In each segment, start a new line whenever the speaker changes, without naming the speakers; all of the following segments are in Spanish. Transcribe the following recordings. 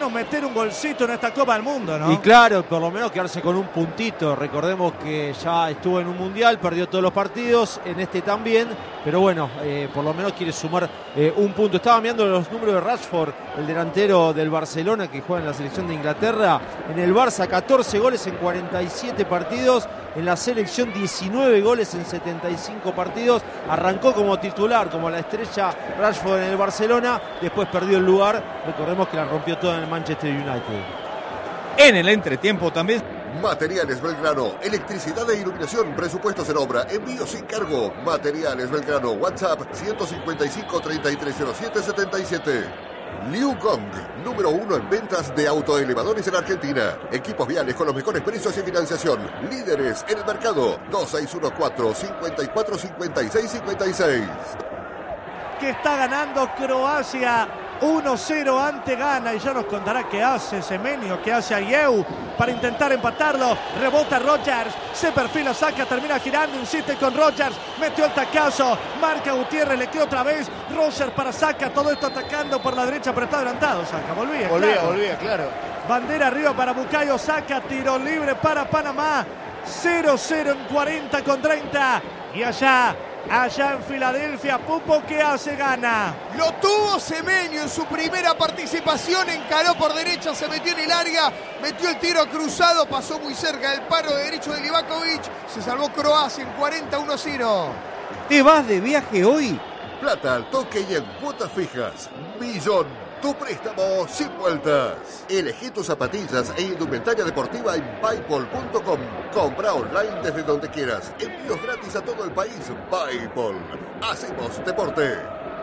menos meter un golcito en esta Copa del Mundo, ¿no?
Y claro, por lo menos quedarse con un puntito. Recordemos que ya estuvo en un mundial, perdió todos los partidos, en este también, pero bueno, por lo menos quiere sumar un punto. Estaba mirando los números de Rashford, el delantero del Barcelona que juega en la selección de Inglaterra. En el Barça 14 goles en 47 partidos, en la selección 19 goles en 75 partidos. Arrancó como titular, como la estrella Rashford en el Barcelona, después perdió el lugar. Recordemos que la rompió toda en el Manchester United.
En el entretiempo también.
Materiales Belgrano, electricidad e iluminación, presupuestos en obra, envío sin cargo. Materiales Belgrano, WhatsApp 155 3307 77. Liu Gong, número 1 en ventas de autoelevadores en Argentina. Equipos viales con los mejores precios y financiación. Líderes en el mercado. 2614 54 56 56.
Que está ganando Croacia 1-0 ante Ghana, y ya nos contará qué hace Semenyo, qué hace Ayew para intentar empatarlo. Rebota Rodgers, se perfila, saca, termina girando, insiste con Rodgers, metió el tacazo, marca Gutiérrez, le quedó otra vez, Rodgers para Saka, todo esto atacando por la derecha, pero está adelantado Saka, volvía, claro. Bandera arriba para Bukayo Saka, tiro libre para Panamá, 0-0 en 40 con 30, y allá en Filadelfia, Pupo, ¿qué hace Ghana?
Lo tuvo Semenyo en su primera participación, encaró por derecha, se metió en el área, metió el tiro cruzado, pasó muy cerca del paro de derecho de Livakovic, se salvó Croacia en 40-1-0.
¿Te vas de viaje hoy?
Plata al toque y en cuotas fijas. Millón. Tu préstamo sin vueltas. Elegí tus zapatillas e indumentaria deportiva en Paypal.com. Compra online desde donde quieras. Envíos gratis a todo el país. Paypal. Hacemos deporte.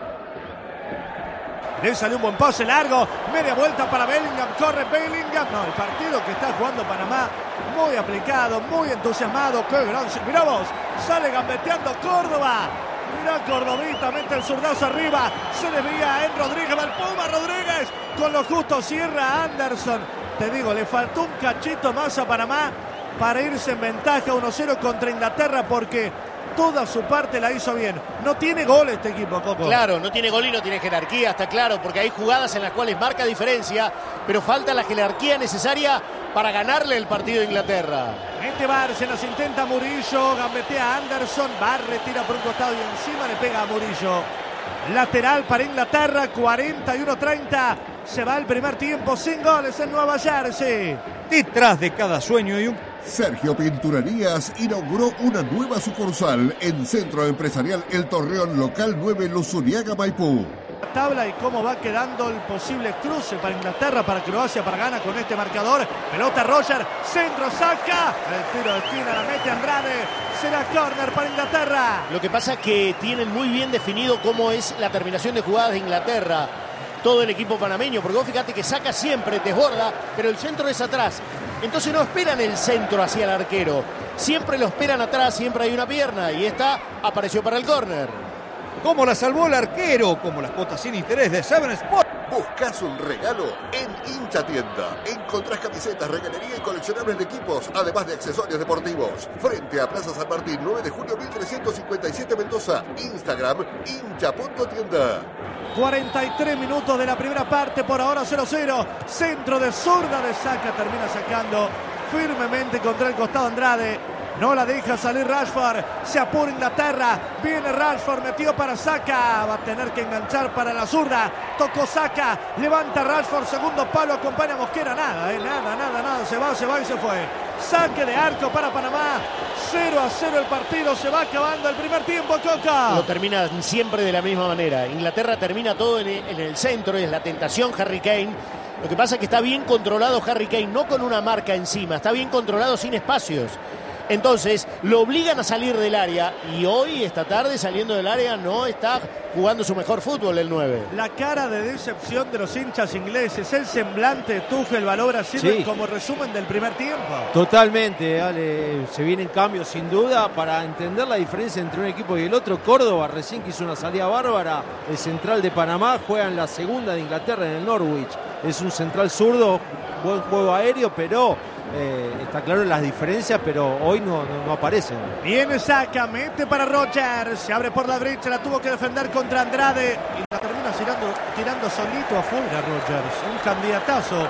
Le salió un buen pase largo. Media vuelta para Bellingham. Corre Bellingham. No, el partido que está jugando Panamá. Muy aplicado, muy entusiasmado. Qué gran. Mirá vos. Sale gambeteando Córdoba. Mirá Cordovita, mete el zurdazo arriba, se desvía en Rodríguez, va el Puma Rodríguez, con lo justo cierra Anderson. Te digo, le faltó un cachito más a Panamá para irse en ventaja 1-0 contra Inglaterra, porque toda su parte la hizo bien. No tiene gol este equipo, Coco.
Claro, no tiene gol y no tiene jerarquía, está claro, porque hay jugadas en las cuales marca diferencia, pero falta la jerarquía necesaria para ganarle el partido a Inglaterra.
Mete Bárcenas, intenta Murillo, gambetea a Anderson, Barre tira por un costado y encima le pega a Murillo. Lateral para Inglaterra, 41-30. Se va el primer tiempo sin goles en Nueva Jersey.
Detrás de cada sueño y un...
Sergio Pinturerías inauguró una nueva sucursal en Centro Empresarial El Torreón, local 9, Luzuriaga, Maipú.
Tabla y cómo va quedando el posible cruce para Inglaterra, para Croacia, para Ghana con este marcador. Pelota Roger, centro, saca, el tiro de esquina, la mete Andrade, será córner para Inglaterra.
Lo que pasa es que tienen muy bien definido cómo es la terminación de jugadas de Inglaterra, todo el equipo panameño, porque vos fíjate que saca siempre, desborda, pero el centro es atrás. Entonces no esperan el centro hacia el arquero, siempre lo esperan atrás, siempre hay una pierna, y esta apareció para el córner.
Como la salvó el arquero, como las cuotas sin interés de Seven Sport.
¿Buscas un regalo? En Hincha Tienda encontrás camisetas, regalería y coleccionables de equipos, además de accesorios deportivos. Frente a Plaza San Martín, 9 de junio 1357 Mendoza. Instagram, hincha.tienda.
43 minutos de la primera parte, por ahora 0-0. Centro de zurda de Saka, termina sacando firmemente contra el costado Andrade. No la deja salir Rashford, se apura Inglaterra, viene Rashford, metió para Saka, va a tener que enganchar para la zurda, tocó Saka, levanta Rashford, segundo palo, acompaña a Mosquera, nada, se va y se fue. Saque de arco para Panamá, 0-0 el partido, se va acabando el primer tiempo, Coca.
Lo terminan siempre de la misma manera, Inglaterra termina todo en el centro, es la tentación Harry Kane. Lo que pasa es que está bien controlado Harry Kane, no con una marca encima, está bien controlado sin espacios. Entonces lo obligan a salir del área y hoy, esta tarde, saliendo del área, no está jugando su mejor fútbol el 9.
La cara de decepción de los hinchas ingleses, el semblante de Tuchel, valora sirve como resumen del primer tiempo.
Totalmente, Ale, se vienen cambios sin duda para entender la diferencia entre un equipo y el otro. Córdoba recién que hizo una salida bárbara, el central de Panamá juega en la segunda de Inglaterra en el Norwich. Es un central zurdo, buen juego aéreo, pero está claro las diferencias, pero hoy no aparecen.
Viene Saka, mete para Rodgers, se abre por la derecha, la tuvo que defender contra Andrade y la termina tirando solito afuera Rodgers, un candidatazo